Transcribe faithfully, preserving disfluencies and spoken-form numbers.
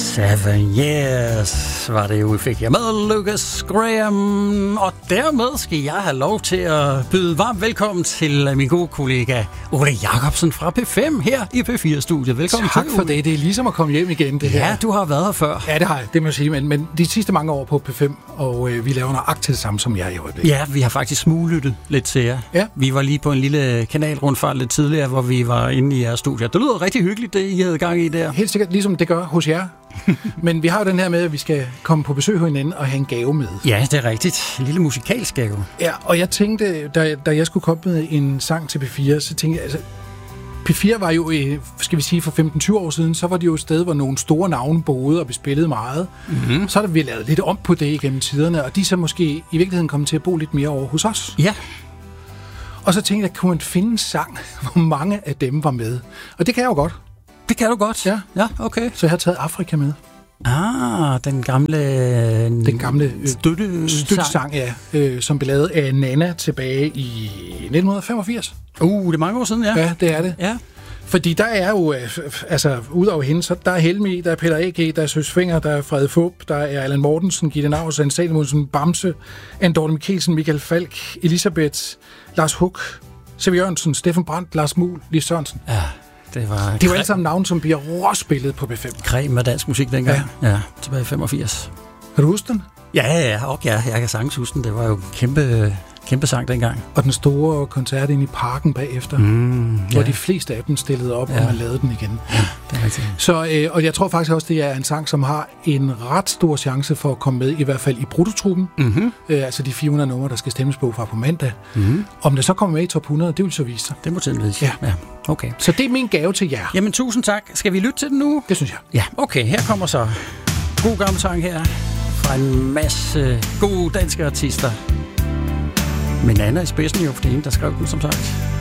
Seven Years var det jo, vi fik her med Lucas Graham. Og dermed skal jeg have lov til at byde varmt velkommen til min gode kollega Ole Jacobsen fra P fem her i P fire-studiet. Velkommen tak til, for det. Det er ligesom at komme hjem igen, det ja, her. Ja, du har været her før. Ja, det har jeg, det må jeg sige. Men, men de sidste mange år på P fem, og øh, vi laver nøjagtigt det samme som jeg i øjeblikket. Ja, vi har faktisk smuglyttet lidt til jer. Ja. Vi var lige på en lille kanalrundfart lidt tidligere, hvor vi var inde i jeres studie. Det lyder rigtig hyggeligt, det I havde gang i der. Helt sikkert, ligesom det gør hos jer. Men vi har jo den her med, at vi skal komme på besøg hos hinanden og have en gave med. Ja, det er rigtigt. En lille musikalsk gave. Ja, og jeg tænkte, da, da jeg skulle komme med en sang til P fire, så tænkte jeg, altså, P fire var jo, skal vi sige, for femten til tyve år siden, så var det jo et sted, hvor nogle store navne boede og blev spillet meget. Mm-hmm. Så har vi lavet lidt om på det igennem tiderne, og de så måske i virkeligheden kommet til at bo lidt mere over hos os. Ja. Og så tænkte jeg, kunne man finde en sang, hvor mange af dem var med? Og det kan jeg jo godt. Det kan du godt? Ja. Ja, okay. Så jeg har taget Afrika med. Ah, den gamle... Den gamle øh, støtte støttesang, ja, øh, som blev lavet af Nana tilbage i nitten femogfirs. Uh, det er mange år siden, ja. Ja, det er det. Ja. Fordi der er jo, øh, altså, udover hende, så der er Helmi, der er Peter A G, der er Søs Finger, der er Frede Fup, der er Allan Mortensen, Gitte Naus, Anne Salomonsen, Bamse, Anne Dorte Mikkelsen, Michael Falk, Elisabeth, Lars Huck, C V Jørgensen, Steffen Brandt, Lars Muhl, Lis Sørensen. Ja. Det var, det var alle sammen navne, som bliver råspillet på P fem. Creme af dansk musik dengang. Ja, ja, tilbage i femogfirs. Kan du huske den? Ja, ja, ja, og ja, jeg kan sagtens huske den. Det var jo en kæmpe, kæmpe sang dengang. Og den store koncert inde i parken bagefter, mm, hvor ja. de fleste af dem stillede op, ja. og man lavede den igen. Ja, det er rigtigt. Så, øh, og jeg tror faktisk også, det er en sang, som har en ret stor chance for at komme med, i hvert fald i brutotruppen. Mm-hmm. Øh, altså de fire hundrede numre, der skal stemmes på fra på mandag. Mm-hmm. Om det så kommer med i top hundrede, det vil så vise sig. Det må tiden vise. Ja. Ja, okay. Så det er min gave til jer. Jamen, tusind tak. Skal vi lytte til den nu? Det synes jeg. Ja, okay. Her kommer så god gammel sang her fra en masse gode danske artister. Men Anna i spidsen jo, for det er hende, der skrev den, som sagt.